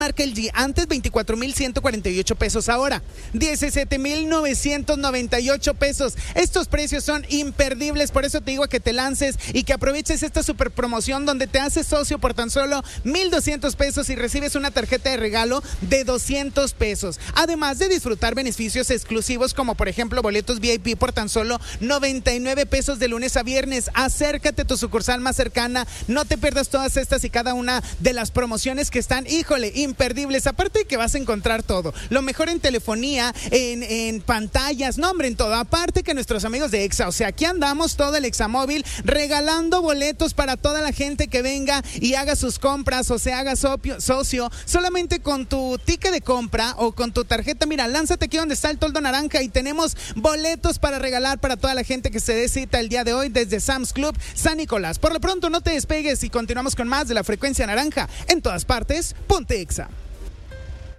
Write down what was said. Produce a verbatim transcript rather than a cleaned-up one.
marca L G, antes veinticuatro mil ciento cuarenta y ocho pesos, ahora diecisiete mil novecientos noventa y ocho pesos. Estos precios son imperdibles, por eso te digo que te lances y que aproveches esta super promoción donde te haces socio por tan solo mil doscientos pesos y recibes una tarjeta de regalo de doscientos pesos. Además de disfrutar beneficios exclusivos como por ejemplo boletos V I P por tan solo noventa y nueve pesos de lunes a viernes. Acércate a tu sucursal más cercana, no te pierdas todas estas y cada una de las promociones que están, híjole, imperdibles. Aparte de que vas a encontrar todo, lo mejor en telefonía, en, en pantallas, no hombre, en todo. Aparte que nuestros amigos de Exa, o sea, aquí andamos todo el Examóvil regalando boletos para toda la gente que venga y haga sus compras o se haga sopio, socio, solamente con tu ticket de compra o con tu tarjeta. Mira, lánzate aquí donde está el toldo naranja y tenemos boletos para regalar para toda la gente que se dé cita el día de hoy desde Sam's Club San Nicolás. Por lo pronto no te despegues y continuamos con más de la frecuencia naranja en todas partes. Ponte Exa.